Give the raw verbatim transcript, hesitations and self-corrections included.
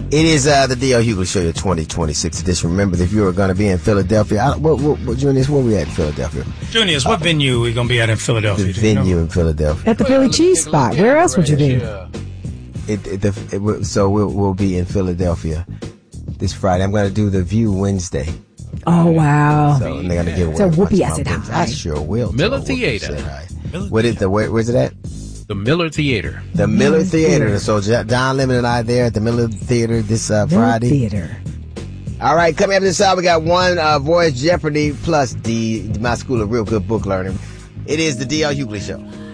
It is uh, the D L Hughley Show, your twenty twenty-six edition. Remember, if you are going to be in Philadelphia, I, what, what, what, Junius, where we at in Philadelphia? Junius, what uh, venue are we going to be at in Philadelphia? The venue you know? in Philadelphia. At the Philly Cheese Spot. Where else would you be? It, it, the, it, so we'll, we'll be in Philadelphia this Friday. I'm going to do the View Wednesday. Oh, wow. So they're going to give away. So Whoopi, I said hi. I sure will. Miller Theater. Miller what is the, where, where's it at? The Miller Theater. The Miller Theater. So John Lemon and I there at the Miller Theater this uh, Miller Friday. Theater. All right, coming up this hour, we got one uh, Voice Jeopardy plus the My School of Real Good Book Learning. It is the D L Hughley Show.